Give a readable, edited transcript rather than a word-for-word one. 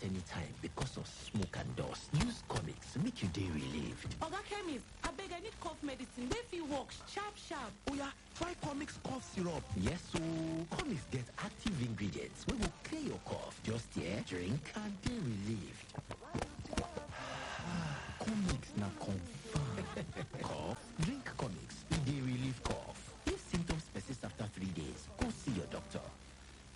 anytime because of smoke and dust. Use Comics make you dey relieved. Oga Chemist, abeg I need cough medicine wey fit work sharp sharp. Oya, try Comics cough syrup. Yes ooo, Comics get active ingredients wey go clear your cough. Just drink and dey relieved.